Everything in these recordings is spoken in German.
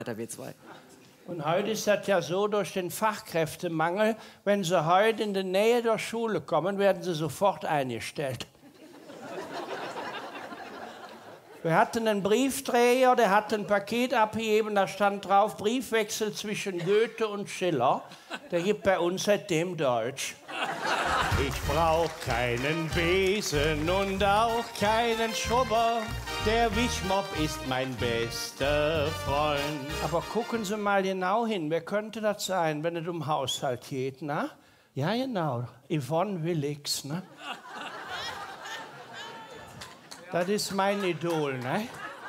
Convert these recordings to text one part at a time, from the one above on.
der W2. Und heute ist das ja so, durch den Fachkräftemangel, wenn Sie heute in die Nähe der Schule kommen, werden Sie sofort eingestellt. Wir hatten einen Briefträger, der hat ein Paket abgegeben, da stand drauf, Briefwechsel zwischen Goethe und Schiller. Der gibt bei uns seitdem Deutsch. Ich brauch keinen Besen und auch keinen Schrubber. Der Wischmopp ist mein bester Freund. Aber gucken Sie mal genau hin, wer könnte das sein, wenn es um Haushalt geht, na? Ja, genau, Yvonne Willigs, ne? Das ist mein Idol, ne?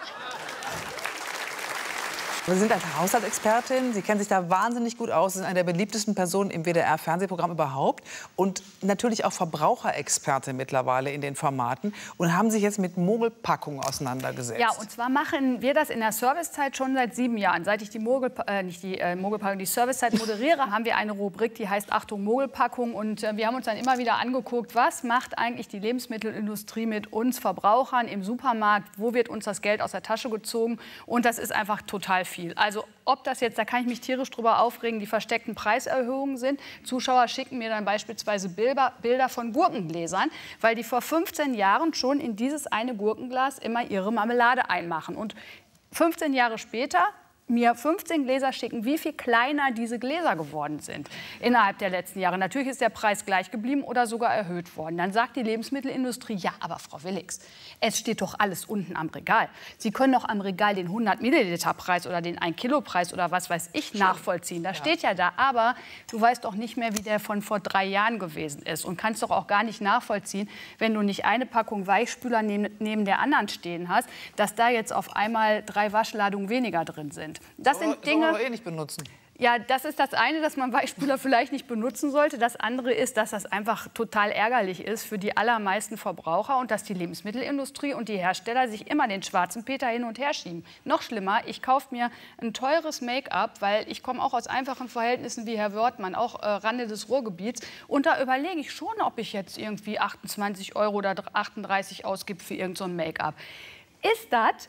Sie sind als Haushaltsexpertin, Sie kennen sich da wahnsinnig gut aus. Sie sind eine der beliebtesten Personen im WDR-Fernsehprogramm überhaupt und natürlich auch Verbraucherexpertin mittlerweile in den Formaten und haben sich jetzt mit Mogelpackungen auseinandergesetzt. Ja, und zwar machen wir das in der Servicezeit schon seit 7 Jahren. Seit ich die Mogelpackung, die Servicezeit moderiere, haben wir eine Rubrik, die heißt Achtung Mogelpackung. Und wir haben uns dann immer wieder angeguckt, was macht eigentlich die Lebensmittelindustrie mit uns Verbrauchern im Supermarkt? Wo wird uns das Geld aus der Tasche gezogen? Und das ist einfach total viel. Also ob das jetzt, da kann ich mich tierisch drüber aufregen, die versteckten Preiserhöhungen sind. Zuschauer schicken mir dann beispielsweise Bilder von Gurkengläsern, weil die vor 15 Jahren schon in dieses eine Gurkenglas immer ihre Marmelade einmachen. Und 15 Jahre später mir 15 Gläser schicken, wie viel kleiner diese Gläser geworden sind innerhalb der letzten Jahre. Natürlich ist der Preis gleich geblieben oder sogar erhöht worden. Dann sagt die Lebensmittelindustrie, ja, aber Frau Willigs, es steht doch alles unten am Regal. Sie können doch am Regal den 100-Milliliter-Preis oder den 1-Kilo-Preis oder was weiß ich nachvollziehen. Das steht ja da, aber du weißt doch nicht mehr, wie der von vor 3 Jahren gewesen ist und kannst doch auch gar nicht nachvollziehen, wenn du nicht eine Packung Weichspüler neben der anderen stehen hast, dass da jetzt auf einmal 3 Waschladungen weniger drin sind. Das sind Dinge, das soll man eh nicht benutzen. Ja, das ist das eine, dass man Weichspüler vielleicht nicht benutzen sollte. Das andere ist, dass das einfach total ärgerlich ist für die allermeisten Verbraucher und dass die Lebensmittelindustrie und die Hersteller sich immer den schwarzen Peter hin und her schieben. Noch schlimmer, ich kaufe mir ein teures Make-up, weil ich komme auch aus einfachen Verhältnissen wie Herr Wörthmann, auch Rande des Ruhrgebiets. Und da überlege ich schon, ob ich jetzt irgendwie 28 € oder 38 ausgebe für irgend so ein Make-up. Ist das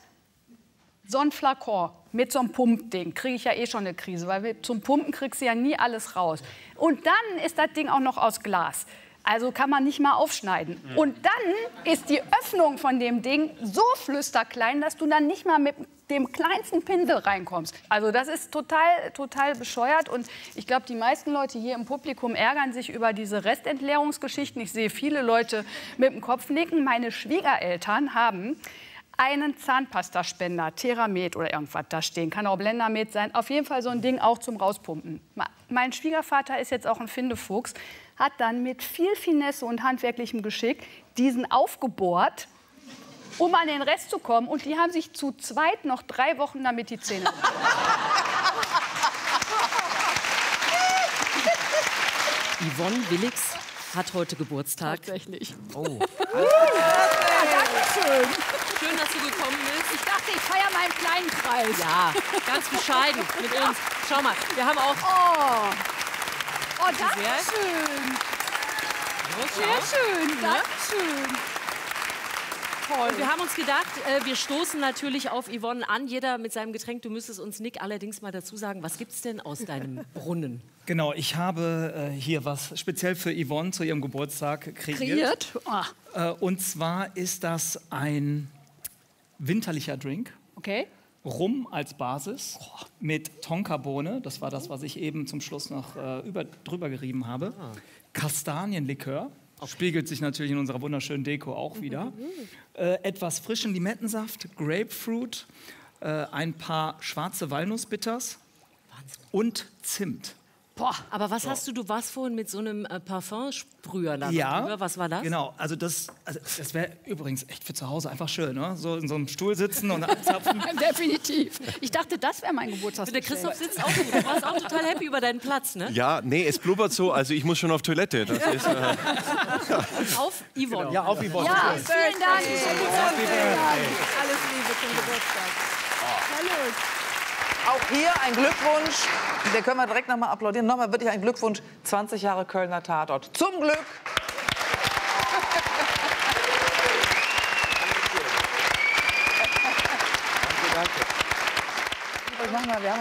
so ein Flakon mit so einem Pumpding, kriege ich ja eh schon eine Krise, weil zum Pumpen kriegst du ja nie alles raus. Und dann ist das Ding auch noch aus Glas. Also kann man nicht mal aufschneiden. Und dann ist die Öffnung von dem Ding so flüsterklein, dass du dann nicht mal mit dem kleinsten Pinsel reinkommst. Also das ist total bescheuert. Und ich glaube, die meisten Leute hier im Publikum ärgern sich über diese Restentleerungsgeschichten. Ich sehe viele Leute mit dem Kopf nicken. Meine Schwiegereltern haben einen Zahnpastaspender, Theramed oder irgendwas da stehen. Kann auch Blendermed sein. Auf jeden Fall so ein Ding auch zum Rauspumpen. Mein Schwiegervater ist jetzt auch ein Findefuchs, hat dann mit viel Finesse und handwerklichem Geschick diesen aufgebohrt, um an den Rest zu kommen. Und die haben sich zu zweit noch 3 Wochen damit die Zähne Yvonne Willigs hat heute Geburtstag. Tatsächlich. Oh. Dankeschön. Schön, dass du gekommen bist. Ich dachte, ich feiere meinen kleinen Kreis. Ja, ganz bescheiden mit uns. Schau mal, wir haben auch... Oh, dankeschön. Sehr schön, dankeschön. Toll. Und wir haben uns gedacht, wir stoßen natürlich auf Yvonne an. Jeder mit seinem Getränk. Du müsstest uns, Nick, allerdings mal dazu sagen, was gibt's denn aus deinem Brunnen? Genau, ich habe hier was speziell für Yvonne zu ihrem Geburtstag kreiert. Und zwar ist das ein winterlicher Drink. Okay. Rum als Basis mit Tonkabohne. Das war das, was ich eben zum Schluss noch drüber gerieben habe. Kastanienlikör. Spiegelt sich natürlich in unserer wunderschönen Deko auch wieder. Etwas frischen Limettensaft, Grapefruit, ein paar schwarze Walnussbitters und Zimt. Boah, aber was hast du? Du warst vorhin mit so einem Parfumsprüher da drüber. Was war das? Genau, also das wäre übrigens echt für zu Hause einfach schön, ne? So in so einem Stuhl sitzen und abzapfen. Definitiv. Ich dachte, das wäre mein Geburtstagsgeschenk. Der Christoph sitzt auch gut. Du warst auch total happy über deinen Platz, ne? Ja, nee, es blubbert so, also ich muss schon auf Toilette. Das ist, Auf Yvonne. Genau. Ja, auf Yvonne. Ja, vielen Dank. Alles Liebe zum Geburtstag. Hallo. Auch hier ein Glückwunsch. Den können wir direkt noch mal applaudieren. Nochmal wirklich ein Glückwunsch. 20 Jahre Kölner Tatort. Zum Glück. Danke.